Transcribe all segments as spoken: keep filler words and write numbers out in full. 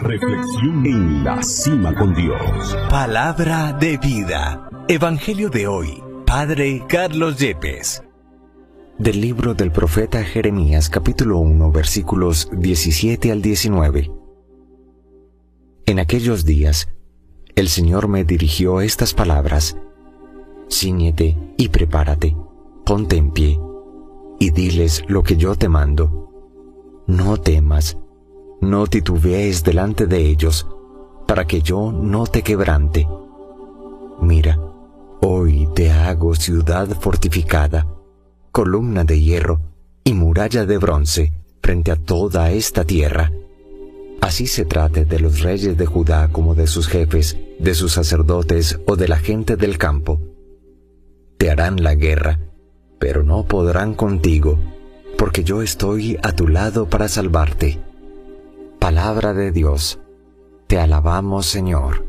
Reflexión en la cima con Dios. Palabra de vida. Evangelio de hoy. Padre Carlos Yepes. Del libro del profeta Jeremías, capítulo uno, versículos diecisiete al diecinueve. En aquellos días, el Señor me dirigió estas palabras: Cíñete y prepárate, ponte en pie, y diles lo que yo te mando. No temas, no titubees delante de ellos, para que yo no te quebrante. Mira, hoy te hago ciudad fortificada, columna de hierro y muralla de bronce frente a toda esta tierra. Así se trate de los reyes de Judá como de sus jefes, de sus sacerdotes o de la gente del campo. Te harán la guerra, pero no podrán contigo, porque yo estoy a tu lado para salvarte. Palabra de Dios. Te alabamos, Señor.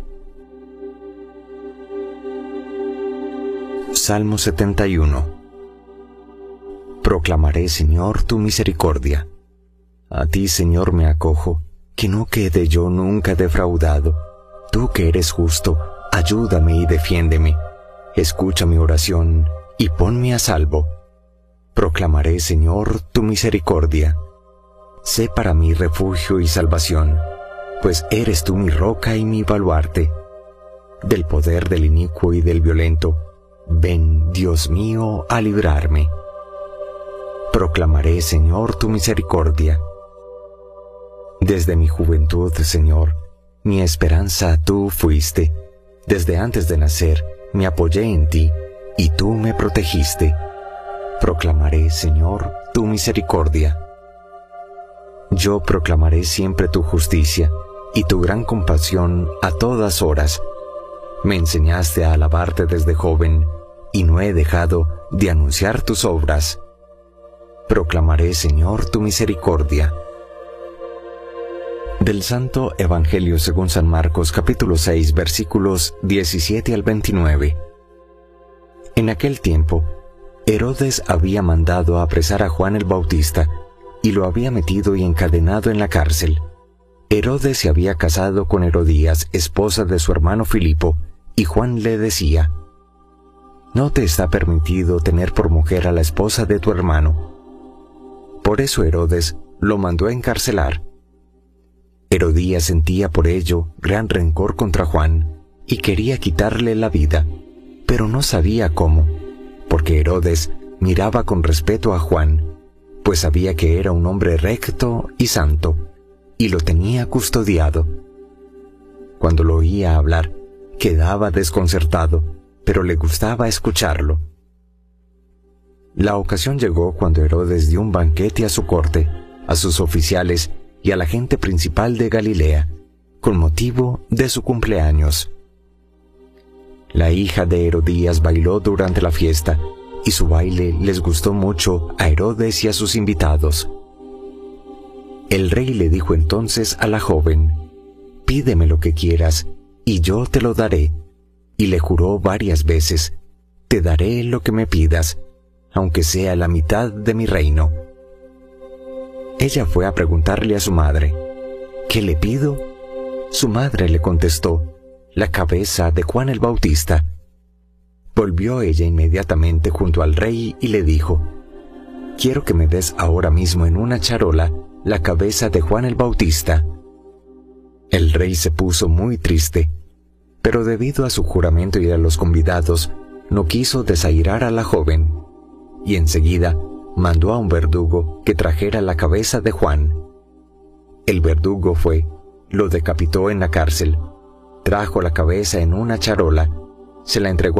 Salmo setenta y uno. Proclamaré, Señor, tu misericordia. A ti, Señor, me acojo, que no quede yo nunca defraudado. Tú que eres justo, ayúdame y defiéndeme. Escucha mi oración y ponme a salvo. Proclamaré, Señor, tu misericordia. Sé para mí refugio y salvación, pues eres tú mi roca y mi baluarte. Del poder del inicuo y del violento, ven, Dios mío, a librarme. Proclamaré, Señor, tu misericordia. Desde mi juventud, Señor, mi esperanza tú fuiste. Desde antes de nacer, me apoyé en ti, y tú me protegiste. Proclamaré, Señor, tu misericordia. Yo proclamaré siempre tu justicia y tu gran compasión a todas horas. Me enseñaste a alabarte desde joven, y no he dejado de anunciar tus obras. Proclamaré, Señor, tu misericordia. Del Santo Evangelio según San Marcos, capítulo seis, versículos diecisiete al veintinueve. En aquel tiempo, Herodes había mandado apresar a Juan el Bautista, y lo había metido y encadenado en la cárcel. Herodes se había casado con Herodías, esposa de su hermano Filipo, y Juan le decía: No te está permitido tener por mujer a la esposa de tu hermano. Por eso Herodes lo mandó a encarcelar. Herodías sentía por ello gran rencor contra Juan, y quería quitarle la vida, pero no sabía cómo, porque Herodes miraba con respeto a Juan, pues sabía que era un hombre recto y santo, y lo tenía custodiado. Cuando lo oía hablar, quedaba desconcertado, pero le gustaba escucharlo. La ocasión llegó cuando Herodes dio un banquete a su corte, a sus oficiales y a la gente principal de Galilea, con motivo de su cumpleaños. La hija de Herodías bailó durante la fiesta, y su baile les gustó mucho a Herodes y a sus invitados. El rey le dijo entonces a la joven: Pídeme lo que quieras, y yo te lo daré. Y le juró varias veces: Te daré lo que me pidas, aunque sea la mitad de mi reino. Ella fue a preguntarle a su madre: ¿Qué le pido? Su madre le contestó: La cabeza de Juan el Bautista. Volvió ella inmediatamente junto al rey y le dijo: Quiero que me des ahora mismo en una charola la cabeza de Juan el Bautista. El rey se puso muy triste, pero debido a su juramento y a los convidados, no quiso desairar a la joven, y enseguida mandó a un verdugo que trajera la cabeza de Juan. El verdugo fue, lo decapitó en la cárcel, trajo la cabeza en una charola, se la entregó